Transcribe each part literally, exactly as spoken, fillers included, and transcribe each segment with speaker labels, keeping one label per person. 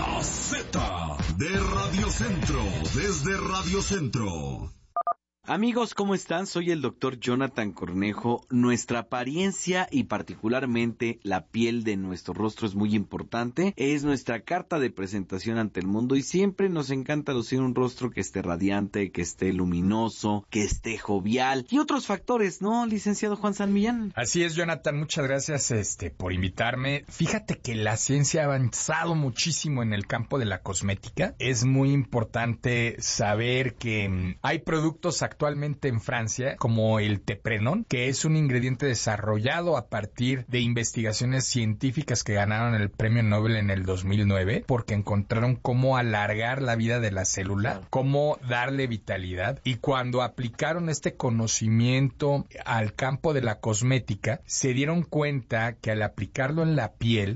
Speaker 1: La Z de Radio Centro, desde Radio Centro.
Speaker 2: Amigos, ¿cómo están? Soy el doctor Jonathan Cornejo. Nuestra apariencia y particularmente la piel de nuestro rostro es muy importante. Es nuestra carta de presentación ante el mundo y siempre nos encanta lucir un rostro que esté radiante, que esté luminoso, que esté jovial y otros factores, ¿no, licenciado Juan San Millán?
Speaker 3: Así es, Jonathan. Muchas gracias este, por invitarme. Fíjate que la ciencia ha avanzado muchísimo en el campo de la cosmética. Es muy importante saber que mmm, hay productos actualmente en Francia, como el Teprenon, que es un ingrediente desarrollado a partir de investigaciones científicas que ganaron el premio Nobel en el dos mil nueve, porque encontraron cómo alargar la vida de la célula, cómo darle vitalidad, y cuando aplicaron este conocimiento al campo de la cosmética, se dieron cuenta que al aplicarlo en la piel,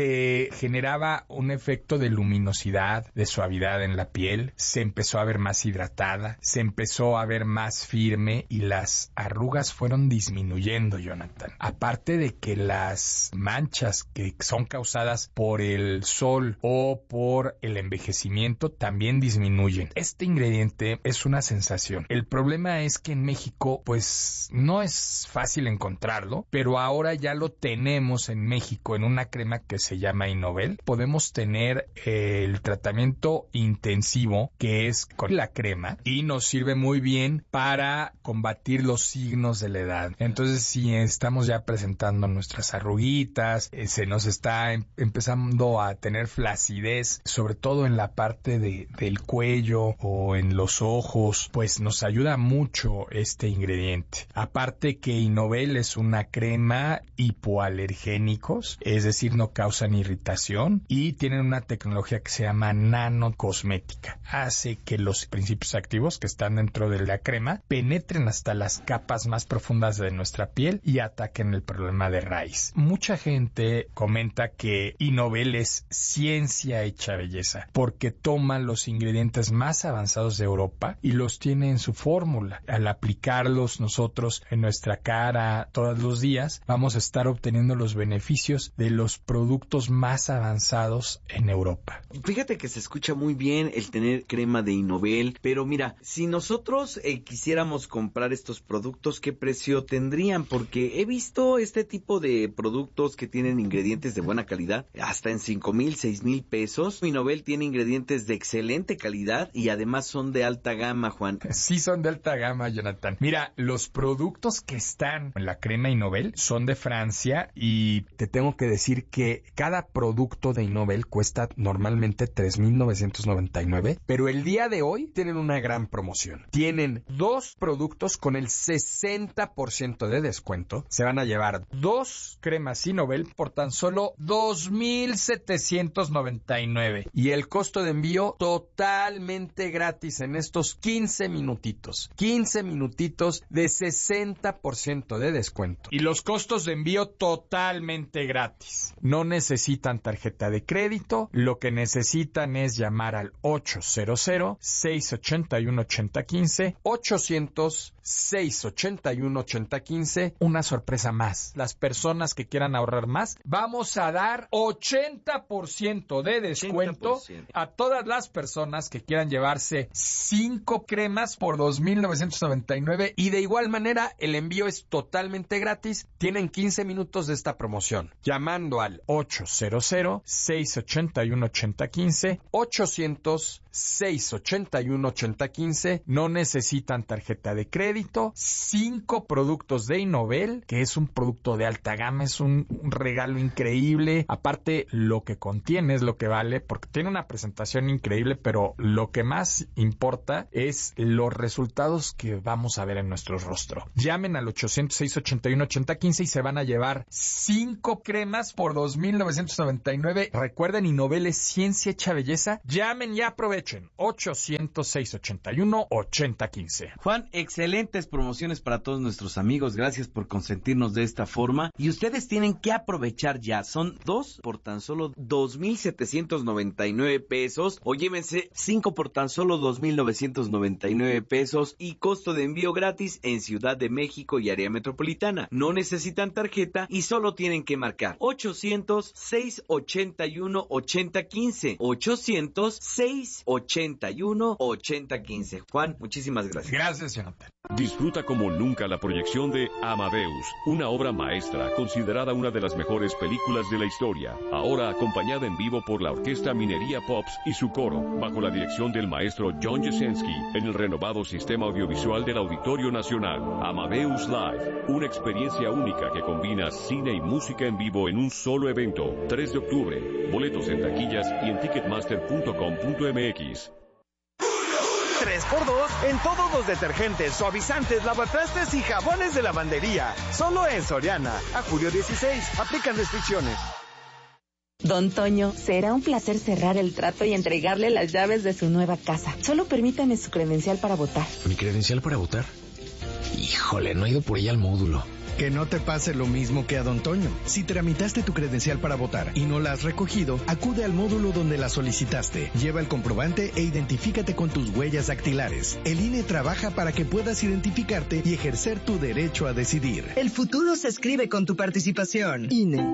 Speaker 3: se generaba un efecto de luminosidad, de suavidad en la piel, se empezó a ver más hidratada, se empezó a ver más firme y las arrugas fueron disminuyendo, Jonathan. Aparte de que las manchas que son causadas por el sol o por el envejecimiento también disminuyen. Este ingrediente es una sensación. El problema es que en México pues no es fácil encontrarlo, pero ahora ya lo tenemos en México en una crema que se llama Innovel. Podemos tener el tratamiento intensivo que es con la crema y nos sirve muy bien para combatir los signos de la edad. Entonces, si estamos ya presentando nuestras arruguitas, eh, se nos está em- empezando a tener flacidez, sobre todo en la parte de, del cuello o en los ojos, pues nos ayuda mucho este ingrediente. Aparte que Innovel es una crema hipoalergénicos, es decir, no causan irritación y tienen una tecnología que se llama nanocosmética. Hace que los principios activos que están dentro de la crema penetren hasta las capas más profundas de nuestra piel y ataquen el problema de raíz. Mucha gente comenta que Innovel es ciencia hecha belleza porque toma los ingredientes más avanzados de Europa y los tiene en su fórmula. Al aplicarlos nosotros en nuestra cara todos los días, vamos a estar obteniendo los beneficios de los productos más avanzados en Europa.
Speaker 2: Fíjate que se escucha muy bien el tener crema de Innovel, pero mira, si nosotros eh, quisiéramos comprar estos productos, ¿qué precio tendrían? Porque he visto este tipo de productos que tienen ingredientes de buena calidad, hasta en cinco mil, seis mil pesos. Innovel tiene ingredientes de excelente calidad y además son de alta gama, Juan.
Speaker 3: Sí, son de alta gama, Jonathan. Mira, los productos que están en la crema Innovel son de Francia y te tengo que decir que cada producto de Innovel cuesta normalmente tres mil novecientos noventa y nueve, pero el día de hoy tienen una gran promoción. Tienen dos productos con el sesenta por ciento de descuento. Se van a llevar dos cremas Innovel por tan solo dos mil setecientos noventa y nueve y el costo de envío totalmente gratis en estos quince minutitos. quince minutitos de sesenta por ciento de descuento. Y los costos de envío totalmente gratis. No necesitan tarjeta de crédito. Lo que necesitan es llamar al ochocientos, seiscientos ochenta y uno, ochenta quince, ochocientos, seiscientos ochenta y uno, ochenta quince. Una sorpresa más. Las personas que quieran ahorrar más, vamos a dar ochenta por ciento de descuento ochenta por ciento a todas las personas que quieran llevarse cinco cremas por dos mil novecientos noventa y nueve y de igual manera el envío es totalmente gratis. Tienen quince minutos de esta promoción. Llamando al ochocientos, seiscientos ochenta y uno, ochenta quince, ochocientos, seiscientos ochenta y uno, ochenta quince. No necesitan tarjeta de crédito. Cinco productos de Innovel, que es un producto de alta gama, es un, un regalo increíble. Aparte, lo que contiene es lo que vale, porque tiene una presentación increíble, pero lo que más importa es los resultados que vamos a ver en nuestro rostro. Llamen al ochocientos, seiscientos ochenta y uno, ochenta quince y se van a llevar cinco cremas por dos mil novecientos noventa y nueve. Recuerden, Innovel es ciencia hecha belleza. Llamen y aprovechen. ochocientos, seiscientos ochenta y uno, ochenta quince. quince.
Speaker 2: Juan, excelentes promociones para todos nuestros amigos. Gracias por consentirnos de esta forma. Y ustedes tienen que aprovechar ya. Son dos por tan solo dos mil setecientos noventa y nueve pesos. O llévense cinco por tan solo dos mil novecientos noventa y nueve pesos. Y costo de envío gratis en Ciudad de México y área metropolitana. No necesitan tarjeta y solo tienen que marcar ochocientos, seiscientos ochenta y uno, ochenta quince. ochocientos, seiscientos ochenta y uno, ochenta quince. Juan, muchísimas gracias.
Speaker 3: Gracias, Jonathan.
Speaker 4: Disfruta como nunca la proyección de Amadeus, una obra maestra considerada una de las mejores películas de la historia, ahora acompañada en vivo por la Orquesta Minería Pops y su coro, bajo la dirección del maestro John Jasinski, en el renovado sistema audiovisual del Auditorio Nacional. Amadeus Live, una experiencia única que combina cine y música en vivo en un solo evento. tres de octubre, boletos en taquillas y en ticketmaster punto com punto m x.
Speaker 5: tres por dos en todos los detergentes, suavizantes, lavatrastes y jabones de lavandería. Solo en Soriana. A julio dieciséis. Aplican restricciones.
Speaker 6: Don Toño, será un placer cerrar el trato y entregarle las llaves de su nueva casa. Solo permítame su credencial para votar.
Speaker 7: ¿Mi credencial para votar? Híjole, no he ido por ella al módulo.
Speaker 8: Que no te pase lo mismo que a Don Toño. Si tramitaste tu credencial para votar y no la has recogido, acude al módulo donde la solicitaste. Lleva el comprobante e identifícate con tus huellas dactilares. El I N E trabaja para que puedas identificarte y ejercer tu derecho a decidir.
Speaker 9: El futuro se escribe con tu participación.
Speaker 8: I N E.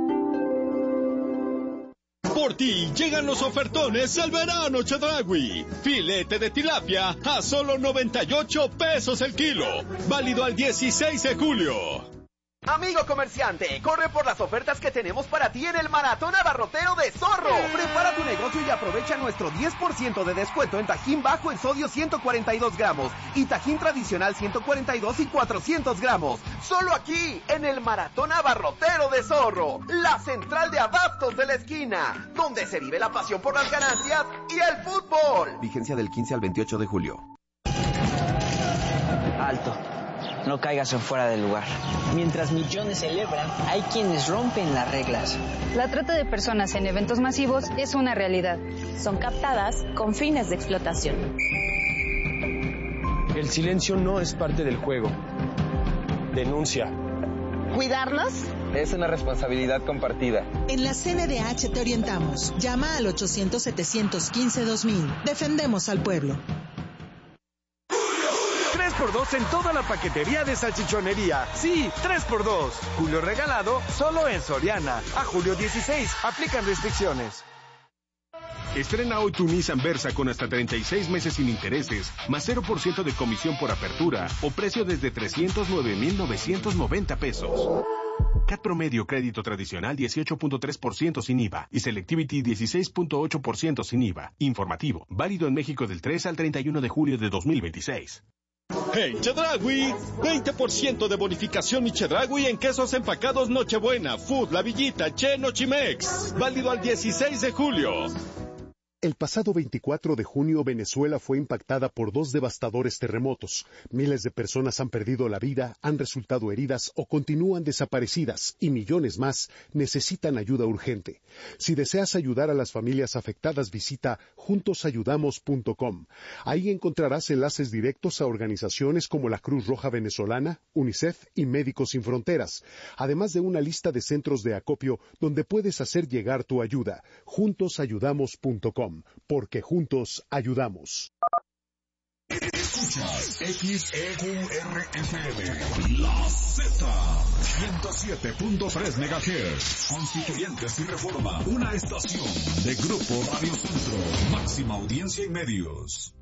Speaker 10: Por ti llegan los ofertones al verano Chedraui. Filete de tilapia a solo noventa y ocho pesos el kilo. Válido al dieciséis de julio.
Speaker 5: Amigo comerciante, corre por las ofertas que tenemos para ti en el Maratón Abarrotero de Zorro. Prepara tu negocio y aprovecha nuestro diez por ciento de descuento en Tajín bajo en sodio ciento cuarenta y dos gramos y Tajín tradicional ciento cuarenta y dos y cuatrocientos gramos. Solo aquí, en el Maratón Abarrotero de Zorro, la central de abastos de la esquina, donde se vive la pasión por las ganancias y el fútbol. Vigencia del quince al veintiocho de julio.
Speaker 11: Alto. No caigas en fuera del lugar. Mientras millones celebran, hay quienes rompen las reglas.
Speaker 12: La trata de personas en eventos masivos es una realidad.
Speaker 6: Son captadas con fines de explotación.
Speaker 13: El silencio no es parte del juego. Denuncia.
Speaker 14: ¿Cuidarnos?
Speaker 13: Es una responsabilidad compartida.
Speaker 14: En la C N D H te orientamos. Llama al ochocientos, setecientos quince, dos mil. Defendemos al pueblo.
Speaker 5: tres por dos en toda la paquetería de salchichonería. Sí, tres por dos. Julio regalado solo en Soriana. A julio dieciséis. Aplican restricciones.
Speaker 15: Estrena hoy tu Nissan Versa con hasta treinta y seis meses sin intereses, más cero por ciento de comisión por apertura o precio desde trescientos nueve mil novecientos noventa pesos. C A T promedio crédito tradicional dieciocho punto tres por ciento sin I V A y Selectivity dieciséis punto ocho por ciento sin I V A. Informativo, válido en México del tres al treinta y uno de julio de dos mil veintiséis.
Speaker 10: En Chedraui, veinte por ciento de bonificación y Chedraui en quesos empacados Nochebuena, Food, La Villita, Che, Nochimex. Válido al dieciséis de julio.
Speaker 16: El pasado veinticuatro de junio, Venezuela fue impactada por dos devastadores terremotos. Miles de personas han perdido la vida, han resultado heridas o continúan desaparecidas, y millones más necesitan ayuda urgente. Si deseas ayudar a las familias afectadas, visita juntos ayudamos punto com. Ahí encontrarás enlaces directos a organizaciones como la Cruz Roja Venezolana, UNICEF y Médicos Sin Fronteras, además de una lista de centros de acopio donde puedes hacer llegar tu ayuda. juntos ayudamos punto com. Porque juntos ayudamos.
Speaker 1: Escuchas X E Q R F M, La Z, ciento siete punto tres megahertz. Constituyentes y Reforma, una estación de Grupo Radio Centro, máxima audiencia en medios.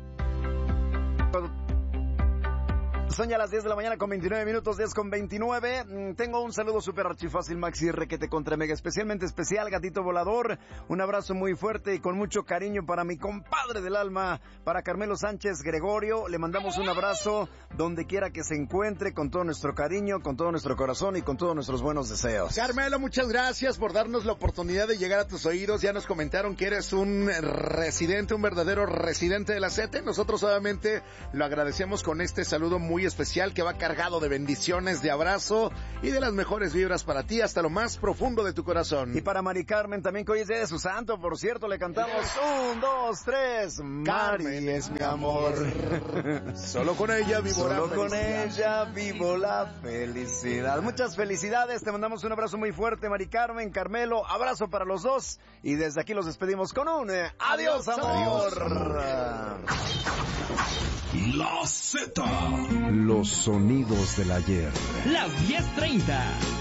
Speaker 5: Son ya las diez de la mañana con veintinueve minutos, diez con veintinueve. Tengo un saludo súper archifácil, Maxi Requete contra Mega, especialmente especial, Gatito Volador. Un abrazo muy fuerte y con mucho cariño para mi compadre del alma, para Carmelo Sánchez Gregorio. Le mandamos un abrazo donde quiera que se encuentre, con todo nuestro cariño, con todo nuestro corazón y con todos nuestros buenos deseos.
Speaker 17: Carmelo, muchas gracias por darnos la oportunidad de llegar a tus oídos. Ya nos comentaron que eres un residente, un verdadero residente de la Z. Nosotros obviamente lo agradecemos con este saludo muy especial que va cargado de bendiciones, de abrazo y de las mejores vibras para ti hasta lo más profundo de tu corazón.
Speaker 5: Y para Mari Carmen también, que hoy es día de su santo, por cierto, le cantamos un, dos, tres. Mari es mi amor.
Speaker 17: Solo con ella vivo la
Speaker 5: Solo
Speaker 17: felicidad.
Speaker 5: con ella vivo la felicidad. Muchas felicidades, te mandamos un abrazo muy fuerte, Mari Carmen, Carmelo, abrazo para los dos y desde aquí los despedimos con un eh, adiós, amor.
Speaker 1: La Z.
Speaker 16: Los sonidos del ayer.
Speaker 18: Las diez treinta.